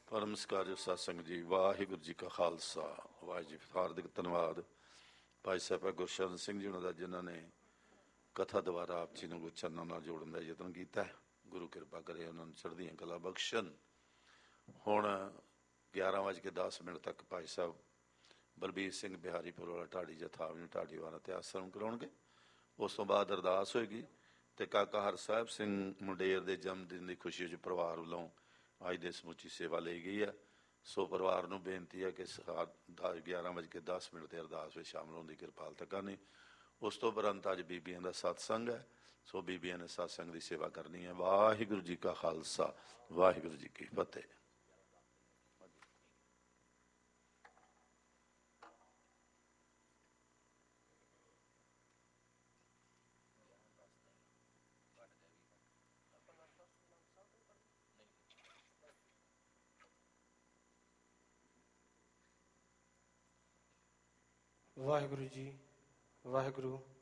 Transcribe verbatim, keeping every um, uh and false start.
ਪਰਮ ਸਤਿਕਾਰਯੋਗ ਸਾਧ ਸੰਗਤ ਜੀ, ਵਾਹਿਗੁਰੂ ਜੀ ਕਾ ਖਾਲਸਾ, ਵਾਹਿਗੁਰੂ ਜੀ। ਹਾਰਦਿਕ ਧੰਨਵਾਦ ਭਾਈ ਸਾਹਿਬ ਗੁਰਸ਼ਰਨ ਸਿੰਘ ਜੀ ਉਹਨਾਂ ਦਾ, ਜਿਨ੍ਹਾਂ ਨੇ ਕਥਾ ਦੁਆਰਾ ਆਪ ਜੀ ਨੂੰ ਗੁਰਚਰਨਾਂ ਨਾਲ ਜੋੜਨ ਦਾ ਯਤਨ ਕੀਤਾ। ਗੁਰੂ ਕਿਰਪਾ ਕਰੇ, ਉਹਨਾਂ ਨੂੰ ਚੜ੍ਹਦੀਆਂ ਕਲਾ ਬਖਸ਼ਣ। ਹੁਣ ਗਿਆਰਾਂ ਵੱਜ ਕੇ ਦਸ ਮਿੰਟ ਤੱਕ ਭਾਈ ਸਾਹਿਬ ਬਲਬੀਰ ਸਿੰਘ ਬਿਹਾਰੀਪੁਰ ਵਾਲਾ ਢਾਡੀ ਜਥਾਵਨੀ ਢਾਡੀ ਵਾਲਾ ਤੇ ਆਸਣ ਕਰਾਉਣਗੇ। ਉਸ ਤੋਂ ਬਾਅਦ ਅਰਦਾਸ ਹੋਏਗੀ ਅਤੇ ਕਾਕਾ ਹਰਸਾਹਿਬ ਸਿੰਘ ਮੁੰਡੇਰ ਦੇ ਜਨਮ ਦਿਨ ਦੀ ਖੁਸ਼ੀ ਵਿੱਚ ਪਰਿਵਾਰ ਵੱਲੋਂ ਅੱਜ ਦੇ ਸਮੁੱਚੀ ਸੇਵਾ ਲਈ ਗਈ ਹੈ। ਸੋ ਪਰਿਵਾਰ ਨੂੰ ਬੇਨਤੀ ਹੈ ਕਿ ਗਿਆਰਾਂ ਵਜੇ ਕੇ ਦਸ ਮਿੰਟ 'ਤੇ ਅਰਦਾਸ ਵਿੱਚ ਸ਼ਾਮਲ ਹੋਣ ਦੀ ਕਿਰਪਾਲਤਾ ਕਰਨੀ। ਉਸ ਤੋਂ ਉਪਰੰਤ ਅੱਜ ਬੀਬੀਆਂ ਦਾ ਸਤਸੰਗ ਹੈ। ਸੋ ਬੀਬੀਆਂ ਨੇ ਸਤਸੰਗ ਦੀ ਸੇਵਾ ਕਰਨੀ ਹੈ। ਵਾਹਿਗੁਰੂ ਜੀ ਕਾ ਖਾਲਸਾ, ਵਾਹਿਗੁਰੂ ਜੀ ਕੀ ਫਤਿਹ। ਵਾਹਿਗੁਰੂ ਜੀ, ਵਾਹਿਗੁਰੂ